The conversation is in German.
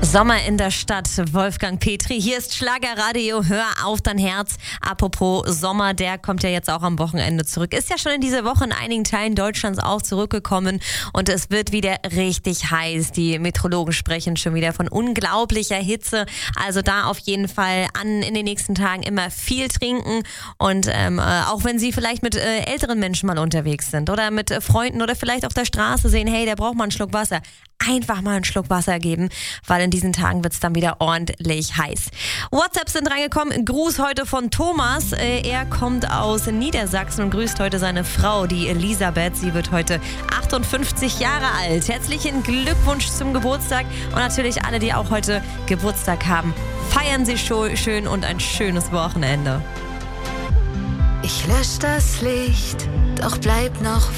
Sommer in der Stadt, Wolfgang Petri. Hier ist Schlagerradio, hör auf dein Herz. Apropos Sommer, der kommt ja jetzt auch am Wochenende zurück. Ist ja schon in dieser Woche in einigen Teilen Deutschlands auch zurückgekommen und es wird wieder richtig heiß. Die Meteorologen sprechen schon wieder von unglaublicher Hitze. Also da auf jeden Fall in den nächsten Tagen immer viel trinken und auch wenn Sie vielleicht mit älteren Menschen mal unterwegs sind oder mit Freunden oder vielleicht auf der Straße sehen, hey, der braucht mal einen Schluck Wasser. Einfach mal einen Schluck Wasser geben, weil in diesen Tagen wird es dann wieder ordentlich heiß. WhatsApps sind reingekommen. Gruß heute von Thomas. Er kommt aus Niedersachsen und grüßt heute seine Frau, die Elisabeth. Sie wird heute 58 Jahre alt. Herzlichen Glückwunsch zum Geburtstag und natürlich alle, die auch heute Geburtstag haben. Feiern Sie schön und ein schönes Wochenende. Ich lösch das Licht, doch bleib noch